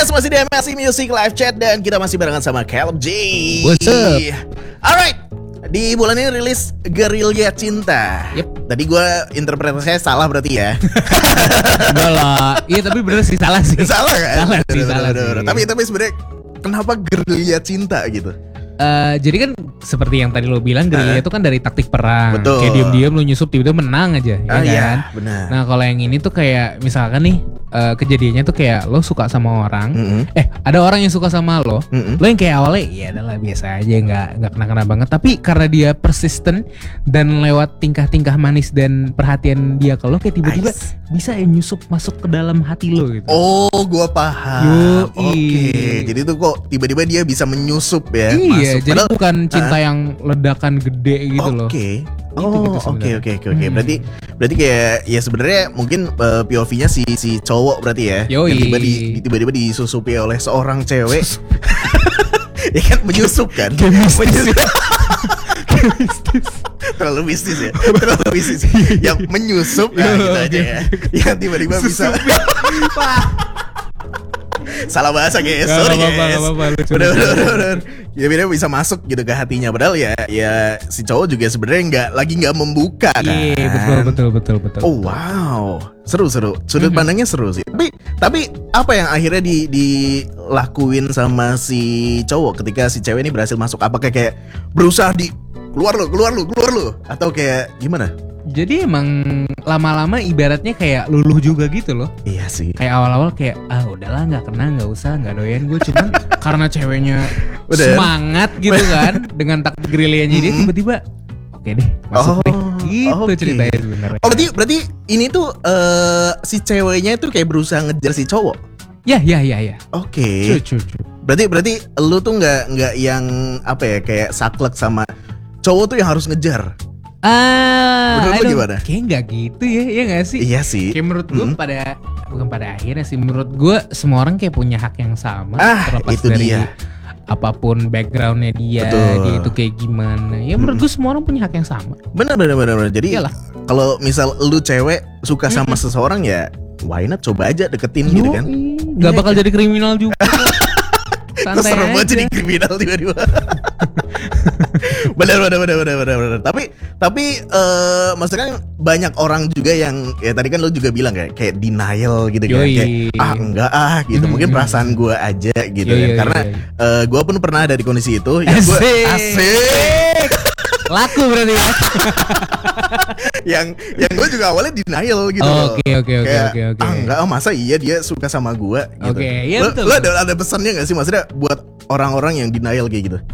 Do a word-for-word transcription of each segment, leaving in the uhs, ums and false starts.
guys, masih di M S I Music Live Chat dan kita masih barengan sama Caleb J. What's up? Alright, di bulan ini rilis Gerilya Cinta. Yep. Tadi gue interpretasinya salah berarti ya. Enggak lah. Iya tapi bener sih, salah sih. Salah kan? Salah sih, Bener, salah bener, sih. bener. Tapi tapi sebenarnya kenapa Gerilya Cinta gitu? Eh, jadi kan seperti yang tadi lo bilang, gerilya Uh. itu kan dari taktik perang. Betul. Kayak diam-diam lo nyusup tiba-tiba menang aja, ya Ah, kan? iya, benar. Nah kalau yang ini tuh kayak misalkan nih eh, kejadiannya tuh kayak lo suka sama orang, Mm-mm. eh ada orang yang suka sama lo, Mm-mm. lo yang kayak awalnya ya adalah biasa aja, nggak nggak kena-kena banget. Tapi karena dia persisten dan lewat tingkah-tingkah manis dan perhatian dia ke lo, kayak tiba-tiba Nice. bisa ya nyusup masuk ke dalam hati lo gitu. Oh, gua paham. Yoi. Oke, jadi tuh kok tiba-tiba dia bisa menyusup ya? Iya, masuk. jadi Padahal- bukan cinta yang ledakan gede gitu loh. Oke. Gitu, Oh, gitu oke sebenarnya. oke oke oke. Hmm. Berarti berarti kayak ya sebenarnya mungkin uh, P O V-nya si si cowok berarti ya. Yoi. Yang tiba di tiba-tiba disusupi oleh seorang cewek. Ya kan menyusup kan? Menyusup. Terlalu mistis ya. Terlalu mistis. Yang menyusup nah, gitu Oke, aja ya. Yang tiba-tiba bisa salah bahasa guys, Gak sorry apa-apa, guys. gak apa-apa, lucu, Bener lucu. bener bener bener. Ya bener bisa masuk gitu ke hatinya. Padahal ya ya si cowok juga sebenarnya nggak lagi nggak membuka kan. Iya, betul betul betul betul. Oh wow, seru seru. Sudut Mhm. pandangnya seru sih. Tapi tapi apa yang akhirnya di dilakuin sama si cowok ketika si cewek ini berhasil masuk? Apakah kayak berusaha di keluar lo, keluar lo, keluar lo, atau kayak gimana? Jadi emang lama-lama ibaratnya kayak luluh juga gitu loh. Iya sih. Kayak awal-awal kayak ah udahlah nggak kena nggak usah nggak doyan gue, cuman karena ceweknya Bener. semangat gitu kan dengan taktik gerilyanya dia, Mhm. tiba-tiba oke deh masuk Oh, deh gitu oke. ceritanya sebenarnya. Oh berarti berarti ini tuh eh, si ceweknya itu kayak berusaha ngejar si cowok. Ya ya ya ya. Oke. Cu, cu, cu. Berarti berarti lu tuh nggak nggak yang apa ya kayak saklek sama cowok tuh yang harus ngejar. Ah, Menurut lu aduh, gimana? kayak nggak gitu ya, ya nggak sih? Iya sih. Kayak menurut gue Mm. pada bukan pada akhirnya sih, menurut gue semua orang kayak punya hak yang sama, Ah, terlepas itu dari dia. apapun backgroundnya dia, Betul. dia itu kayak gimana. Ya menurut gue semua orang punya hak yang sama. Benar benar benar benar. Jadi Iyalah. kalau misal lu cewek suka sama seseorang ya why not coba aja deketin gitu kan. Yoi, nggak bakal jadi kriminal juga. Terus Santai serem banget aja. jadi kriminal tiba-tiba. benar benar benar benar benar benar. Tapi tapi eh maksudnya kan banyak orang juga yang ya tadi kan lu juga bilang kayak kayak denial gitu kan. Yoi. Kayak ah enggak ah gitu. Mhm, Mungkin mhm. perasaan gua aja gitu Yoi, kan. yoi, Karena yoi. eh, gua pun pernah ada di kondisi itu yang gua Asik. asik. Laku berarti ya. yang yang gue juga awalnya denial gitu loh. Oke, oke, oke, Kayak, oke, oke. ah enggak ah, masa iya dia suka sama gue gitu. Oke, iya Lo- betul, lo betul. ada, ada pesannya gak sih maksudnya buat orang-orang yang denial kayak gitu?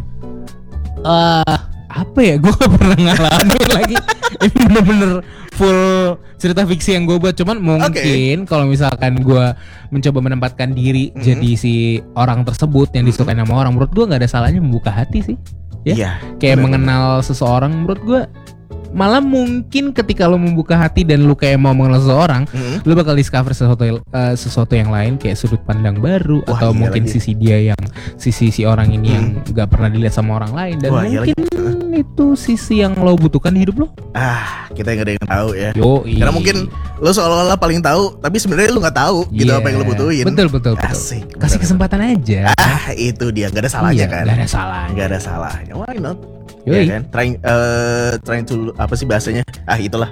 Eh, apa ya? Gue gak pernah ngalamin lagi. Ini bener-bener full cerita fiksi yang gue buat. Cuman mungkin kalau misalkan gue mencoba menempatkan diri Mhm. jadi si orang tersebut yang disukai sama orang, menurut gue nggak ada salahnya membuka hati sih. Ya, Iya. kayak bener-bener. mengenal seseorang, menurut gue malah mungkin ketika lo membuka hati dan lo kayak mau mengenal seseorang, Mhm. lo bakal discover sesuatu eh, sesuatu yang lain, kayak sudut pandang baru. Wah, atau iya mungkin lagi. sisi dia yang sisi si orang ini yang nggak pernah dilihat sama orang lain, dan Wah, iya mungkin itu sisi yang lo butuhkan di hidup lo. Ah, kita nggak ada yang tahu ya. Yoi. Karena mungkin lo seolah-olah paling tahu, tapi sebenarnya lo nggak tahu gitu Iya. apa yang lo butuhin. Betul betul betul. Asik. Kasih kesempatan aja. Ah, itu dia nggak ada salahnya Iya, kan? nggak ada salahnya. Nggak ada salahnya. Why not? Yoi. Ya kan? Trying, eh, trying to apa sih bahasanya? Ah itulah.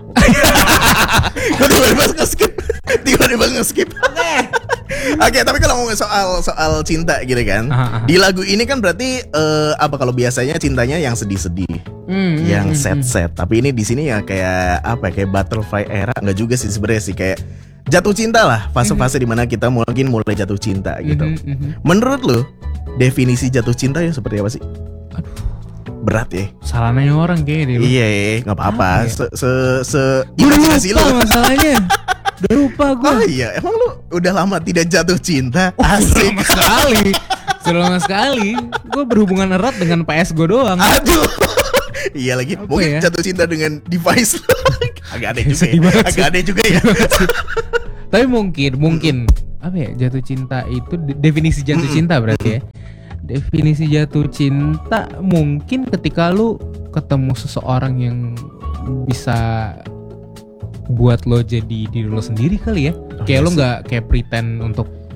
Gue tiba-tiba nge-skip. Tiba-tiba nge-skip. Oke, tapi kalau ngomongin soal soal cinta gitu kan, Aha, aha. di lagu ini kan berarti eh, apa kalau biasanya cintanya yang sedih-sedih, Hmm, yang hmm, hmm, sad-sad. Tapi ini di sini ya kayak apa? ya, Kayak butterfly era, nggak juga sih sebenarnya sih kayak jatuh cinta lah, fase-fase dimana kita mungkin mulai jatuh cinta hmm. gitu. Mhm, mhm. Menurut lo definisi jatuh cinta ya seperti apa sih? Berat ya. Salah nanya orang kayaknya deh. Iya, nggak apa-apa. Apa ya? Se se se Gue imajinasi lupa lu. masalahnya. Udah lupa gue. Oh iya, emang lu udah lama tidak jatuh cinta? Sudah Asik. lama sekali. Sudah lama sekali. Gue berhubungan erat dengan P S gue doang. Aduh. Iya lagi. Apa Mungkin ya? jatuh cinta dengan device. Agak aneh juga Sedih ya. banget sih. Agak aneh juga ya. Tapi mungkin, mungkin apa ya, jatuh cinta itu de- definisi jatuh Mm-mm. cinta berarti ya. Definisi jatuh cinta mungkin ketika lu ketemu seseorang yang bisa buat lo jadi diri lo sendiri kali ya. Oh, Kayak iya lo sih. nggak kayak pretend untuk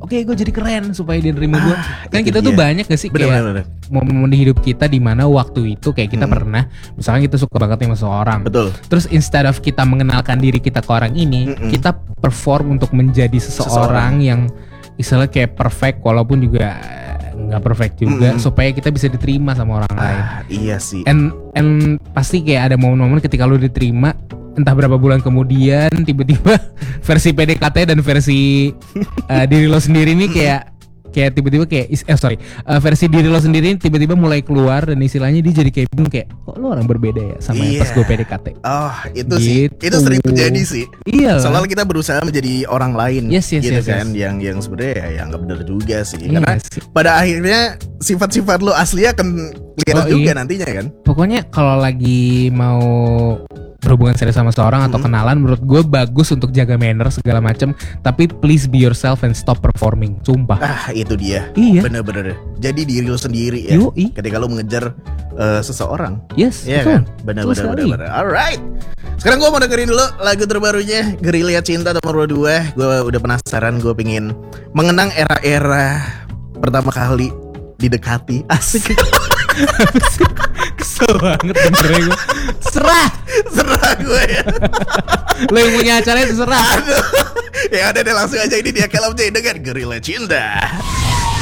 oke gue jadi keren supaya dia nerima gue. Ah, Kan itu kita tuh dia. banyak gak sih Bener, kayak bener, bener. momen-momen di hidup kita di mana waktu itu kayak kita Hmm. pernah, misalkan kita suka banget sama seseorang. Betul. Terus instead of kita mengenalkan diri kita ke orang ini, Mm-mm. kita perform untuk menjadi seseorang, yang istilahnya kayak perfect walaupun juga nggak perfect juga, Mm-mm. supaya kita bisa diterima sama orang lain. Ah, iya sih. And and pasti kayak ada momen-momen ketika lu diterima, entah berapa bulan kemudian tiba-tiba versi P D K T dan versi uh, diri lo sendiri ini kayak kayak tiba-tiba kayak is- eh sorry uh, versi diri lo sendiri ini tiba-tiba mulai keluar dan istilahnya dia jadi kayak bingung kayak kok lo orang berbeda ya sama yang pas Iya. gue P D K T. Oh, itu sih. Gitu. Itu sering terjadi sih. Iya. Soalnya kita berusaha menjadi orang lain, Yes, yes, gitu yes, kan, yes. yang yang sebenarnya ya yang nggak benar juga sih. Iya Karena sih. pada akhirnya sifat-sifat lo asli akan kelihatan Oh, juga iya. nantinya kan. Pokoknya kalau lagi mau berhubungan serius sama seorang atau Mm-mm. kenalan, menurut gue bagus untuk jaga manner segala macam, tapi please be yourself and stop performing. Sumpah. Ah, itu dia. Iya. Bener-bener. Jadi diri lo sendiri ya. Yoi. Ketika lo mengejar eh, seseorang. Yes, Iya betul. kan? Betul Bener-bener. sekali. bener-bener. Alright. Sekarang gue mau dengerin dulu lagu terbarunya Gerilya Cinta nomor dua. Gue udah penasaran, gue pengen mengenang era-era pertama kali didekati. Asik. Kesel banget dengernya gue. Serah. Serah gue ya. Lo yang punya acara itu serah. Aduh. Ya ada deh, langsung aja ini dia K L M J dengan Gerilya Cinta.